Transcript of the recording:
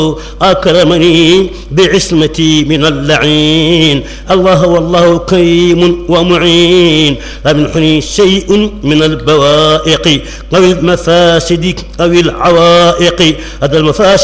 أكرمني بعصمتي من اللعين. الله والله كريم ومعين، لا يمنحني شيء من البوائق أو المفاسد أو العوائق. هذا المفاسد